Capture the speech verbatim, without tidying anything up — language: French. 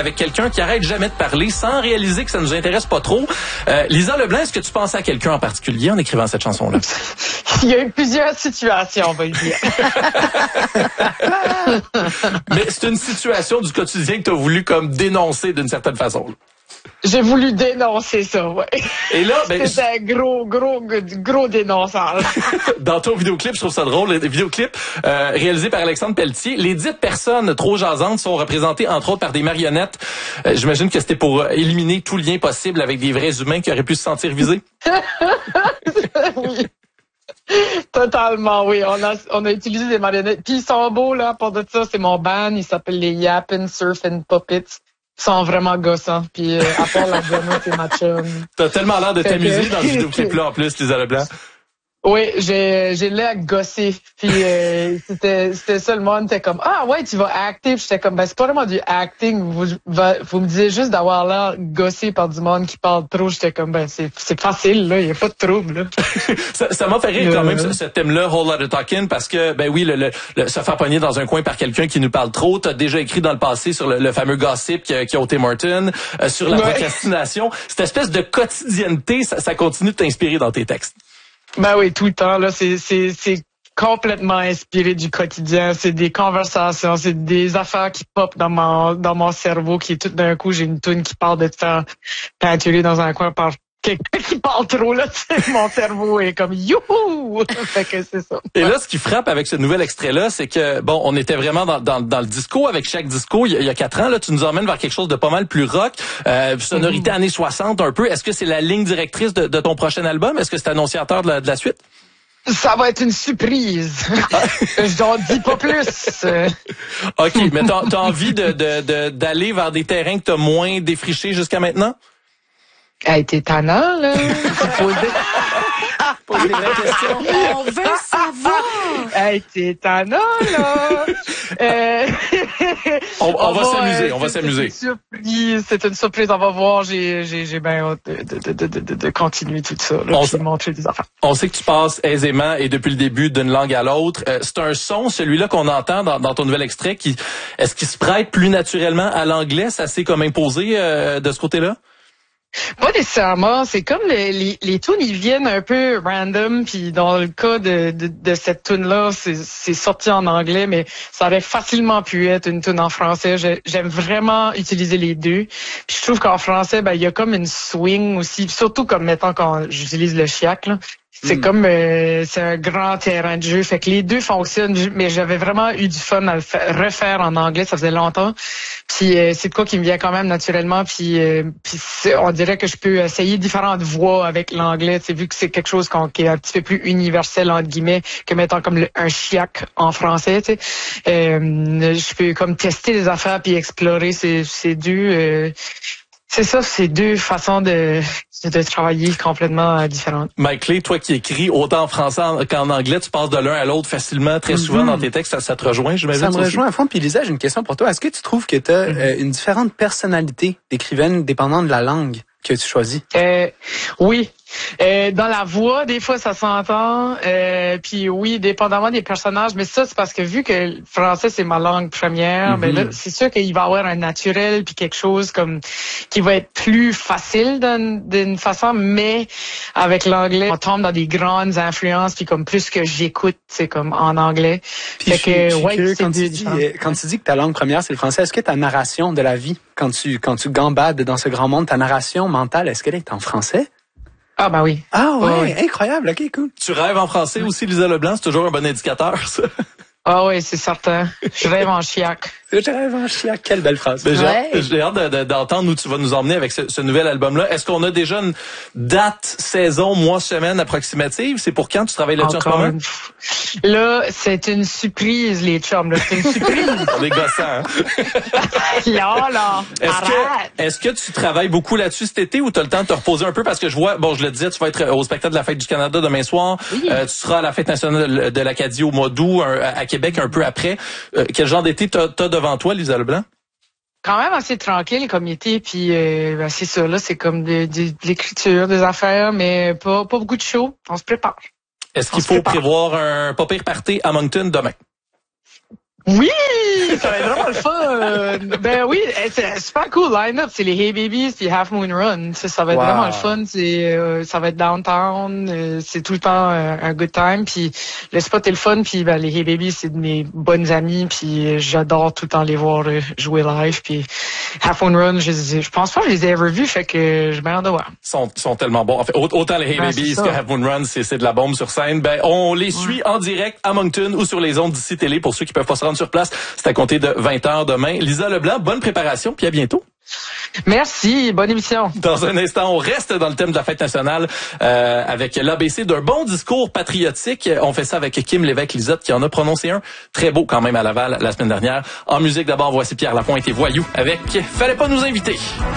avec quelqu'un qui arrête jamais de parler sans réaliser que ça nous intéresse pas trop. Euh, Lisa Leblanc, est-ce que tu pensais à quelqu'un en particulier en écrivant cette chanson-là? Il y a eu plusieurs situations, on va le dire. Mais c'est une situation du quotidien que tu as voulu comme dénoncer d'une certaine façon. J'ai voulu dénoncer ça, ouais. Et là, ben, c'était un gros, gros, gros dénonçage. Dans ton vidéoclip, je trouve ça drôle, le vidéoclip euh, réalisé par Alexandre Pelletier, les dites personnes trop jasantes sont représentées entre autres par des marionnettes. Euh, j'imagine que c'était pour éliminer tout lien possible avec des vrais humains qui auraient pu se sentir visés. Oui. Totalement, oui. On a, on a utilisé des marionnettes. Puis ils sont beaux, là, pour de ça. C'est mon band. Il s'appelle les Yappin' Surfin' Puppets. Ils sont vraiment gossants. Puis euh, à part la Gemma, c'est ma chum. T'as tellement l'air de t'amuser dans ce vidéoclip-là, en plus, Lisa Leblanc. Oui, j'ai j'ai l'air gossé. Puis euh, c'était c'était ça, le monde était comme ah ouais, tu vas acter. Puis j'étais comme ben c'est pas vraiment du acting, vous va, vous me disiez juste d'avoir l'air gossé par du monde qui parle trop. J'étais comme ben c'est c'est facile là, il y a pas de trouble là. ça ça m'a fait rire quand même ce, ce thème-là, Whole Lotta Talkin', parce que ben oui, le, le, le se faire pogner dans un coin par quelqu'un qui nous parle trop. T'as déjà écrit dans le passé sur le, le fameux gossip qui, qui a ôté Martin, euh, sur la ouais. procrastination. Cette espèce de quotidienneté, ça, ça continue de t'inspirer dans tes textes. Ben oui, tout le temps, là, c'est, c'est, c'est complètement inspiré du quotidien. C'est des conversations, c'est des affaires qui pop dans mon, dans mon cerveau, qui tout d'un coup, j'ai une toune qui parle de te faire peinturer dans un coin par quelqu'un qui parle trop, là, tu sais, mon cerveau est comme youhou! Fait que c'est ça. Et là, ce qui frappe avec ce nouvel extrait-là, c'est que, bon, on était vraiment dans, dans, dans le disco, avec chaque disco, il y, a, il y a quatre ans, là, tu nous emmènes vers quelque chose de pas mal plus rock, euh, sonorité mm-hmm. années soixante un peu. Est-ce que c'est la ligne directrice de, de ton prochain album? Est-ce que c'est annonciateur de la, de la suite? Ça va être une surprise. Je t'en dis pas plus. OK, mais t'as, t'as envie de, de, de, d'aller vers des terrains que t'as moins défrichés jusqu'à maintenant? Hey, t'es tannant, là. Poser... Poser des vraies questions. On veut savoir. Hey, t'es tannant, là. Euh... on, on, on va, va s'amuser, euh, on va s'amuser. C'est une surprise, c'est une surprise. On va voir. J'ai, j'ai, j'ai bien hâte de, de, de, de, de, de continuer tout ça, là. On, montrer des affaires. On sait que tu passes aisément et depuis le début d'une langue à l'autre. Euh, c'est un son, celui-là qu'on entend dans, dans ton nouvel extrait, qui, est-ce qu'il se prête plus naturellement à l'anglais? Ça s'est comme imposé euh, de ce côté-là? Pas nécessairement. C'est comme les, les, les tunes, ils viennent un peu random. Puis dans le cas de, de, de cette tune-là, c'est, c'est sorti en anglais, mais ça aurait facilement pu être une tune en français. J'aime vraiment utiliser les deux. Puis je trouve qu'en français, ben il y a comme une swing aussi, surtout comme mettons quand j'utilise le chiac, là. C'est mm. comme euh, c'est un grand terrain de jeu, fait que les deux fonctionnent, mais j'avais vraiment eu du fun à le faire, refaire en anglais, ça faisait longtemps. Puis euh, c'est de quoi qui me vient quand même naturellement, puis euh, puis on dirait que je peux essayer différentes voix avec l'anglais, tu sais, vu que c'est quelque chose qui est un petit peu plus universel entre guillemets que mettons comme le, un chiac en français, tu sais. Euh, je peux comme tester des affaires puis explorer ces ces deux euh, c'est ça, c'est deux façons de de travailler complètement euh, différentes. Mike Clay, toi qui écris autant en français qu'en anglais, tu passes de l'un à l'autre facilement, très souvent mm-hmm. dans tes textes, ça, ça te rejoint, j'imagine. Ça me ça rejoint à fond. Puis Lisa, j'ai une question pour toi. Est-ce que tu trouves que tu as mm-hmm. euh, une différente personnalité d'écrivaine dépendant de la langue que tu choisis? Euh, oui. Euh, dans la voix, des fois, ça s'entend. Euh, puis oui, dépendamment des personnages. Mais ça, c'est parce que vu que le français, c'est ma langue première, mm-hmm. ben là, c'est sûr qu'il va y avoir un naturel puis quelque chose comme qui va être plus facile d'une, d'une façon. Mais avec l'anglais, on tombe dans des grandes influences puis comme plus que j'écoute, c'est comme en anglais. Puis fait que, ouais, quand tu dis, quand tu dis que ta langue première, c'est le français, est-ce que ta narration de la vie, quand tu, quand tu gambades dans ce grand monde, ta narration mentale, est-ce qu'elle est en français? Ah, ben oui. Ah, ouais, ouais, incroyable. OK, cool. Tu rêves en français aussi, Lisa Leblanc? C'est toujours un bon indicateur, ça. Ah oui, c'est certain. Je rêve en chiac. Je rêve en chiac. Quelle belle phrase. J'ai, ouais. j'ai hâte de, de, d'entendre où tu vas nous emmener avec ce, ce nouvel album-là. Est-ce qu'on a déjà une date, saison, mois, semaine approximative? C'est pour quand tu travailles là-dessus Encore en ce moment? Là, c'est une surprise, les chums. Là. C'est une surprise. On est gossants, hein? Là, là. Est-ce arrête. que, est-ce que tu travailles beaucoup là-dessus cet été ou tu as le temps de te reposer un peu? Parce que je vois, bon, je le disais, tu vas être au spectacle de la Fête du Canada demain soir. Oui. Euh, tu seras à la Fête nationale de l'Acadie au mois d'août, à Québec un peu après. Euh, quel genre d'été t'as, t'as devant toi, Lisa Leblanc? Quand même assez tranquille comme été, puis euh, ben, c'est ça, là, c'est comme de, de, de l'écriture, des affaires, mais pas, pas beaucoup de show. On se prépare. Est-ce qu'il faut prévoir un pas pire party à Moncton demain? Oui, ça va être vraiment le fun. Ben oui, c'est super cool line-up. C'est les Hey Babies puis Half Moon Run. Ça, ça va être wow. vraiment le fun. C'est, euh, ça va être downtown. Euh, c'est tout le temps euh, un good time. Puis le spot est le fun. Puis ben, les Hey Babies, c'est de mes bonnes amies. Puis j'adore tout le temps les voir euh, jouer live. Puis Half Moon Run, je, je pense pas que je les ai ever vus. Fait que je m'en de voir. Ils sont, sont tellement bons. En fait, autant les Hey ben, Babies que Half Moon Run, c'est, c'est de la bombe sur scène. Ben, on les suit ouais. en direct à Moncton ou sur les ondes d'ici télé pour ceux qui peuvent pas se rendre sur place. C'est à compter de vingt heures demain. Lisa Leblanc, bonne préparation, puis à bientôt. Merci, bonne émission. Dans un instant, on reste dans le thème de la fête nationale euh, avec l'A B C d'un bon discours patriotique. On fait ça avec Kim Lévesque-Lizotte qui en a prononcé un très beau quand même à Laval la semaine dernière. En musique, d'abord, voici Pierre Lapointe et Voyou avec « Fallait pas nous inviter ».